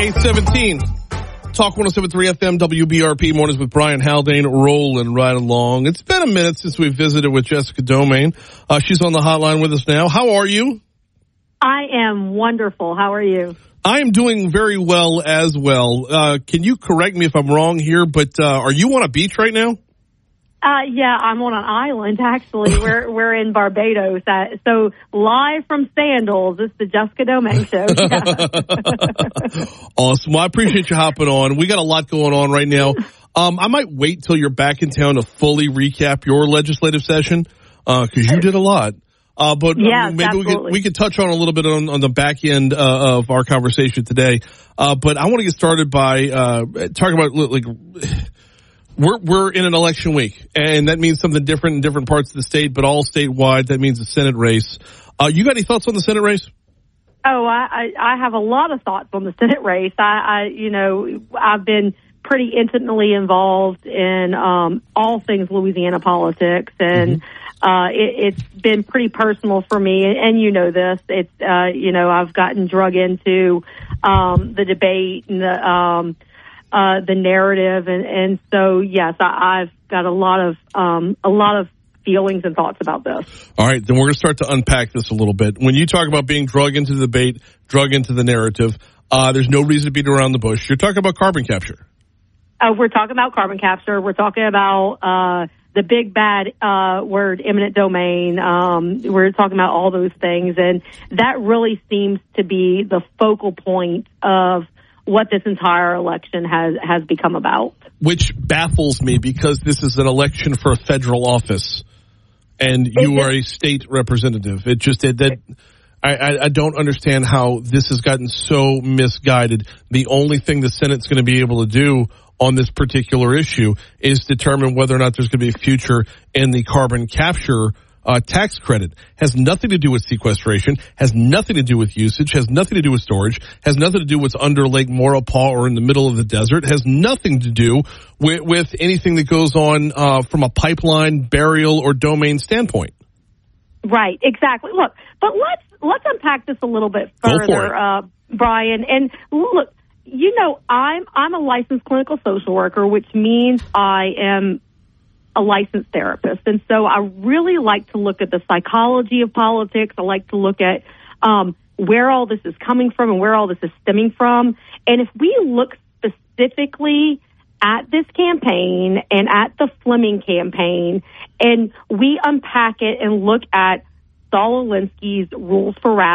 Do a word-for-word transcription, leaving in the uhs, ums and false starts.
eight seventeen. Talk one oh seven point three F M, W B R P, mornings with Brian Haldane, rolling right along. It's been a minute since we visited with Jessica Domain. Uh, she's on the hotline with us now. How are you? I am wonderful. How are you? I am doing very well as well. Uh, can you correct me if I'm wrong here, but uh, are you on a beach right now? Uh, yeah, I'm on an island, actually. We're we're in Barbados. Uh, so live from Sandals, it's the Jessica Domain Show. Yeah. Awesome. Well, I appreciate you hopping on. We got a lot going on right now. Um, I might wait till you're back in town to fully recap your legislative session because uh, you did a lot. Uh, but yes, um, maybe we could, we could touch on a little bit on, on the back end uh, of our conversation today. Uh, but I want to get started by uh, talking about like. We're we're in an election week, and that means something different in different parts of the state, but all statewide. That means a Senate race. Uh, you got any thoughts on the Senate race? Oh, I, I have a lot of thoughts on the Senate race. I, I you know, I've been pretty intimately involved in um, all things Louisiana politics, and mm-hmm. uh, it, it's been pretty personal for me. And you know this. It's uh, you know, I've gotten drug into um, the debate and the. Um, Uh, the narrative, and, and so yes, I, I've got a lot of um, a lot of feelings and thoughts about this. All right, then we're going to start to unpack this a little bit. When you talk about being drug into the debate, drug into the narrative, uh, there's no reason to beat around the bush. You're talking about carbon capture. Uh, we're talking about carbon capture. We're talking about uh, the big bad uh, word, eminent domain. Um, we're talking about all those things, and that really seems to be the focal point of what this entire election has, has become about. Which baffles me because this is an election for a federal office and you are a state representative. It just, it, that, I, I, I don't understand how this has gotten so misguided. The only thing the Senate's going to be able to do on this particular issue is determine whether or not there's going to be a future in the carbon capture Uh, tax credit. Has nothing to do with sequestration, has nothing to do with usage, has nothing to do with storage, has nothing to do with under Lake Maurepas or in the middle of the desert, has nothing to do with, with anything that goes on uh, from a pipeline, burial, or domain standpoint. Right, exactly. Look, but let's let's unpack this a little bit further, uh, Brian. And look, you know, I'm I'm a licensed clinical social worker, which means I am a licensed therapist. And so I really like to look at the psychology of politics. I like to look at um, where all this is coming from and where all this is stemming from. And if we look specifically at this campaign and at the Fleming campaign, and we unpack it and look at Saul Alinsky's Rules for Rap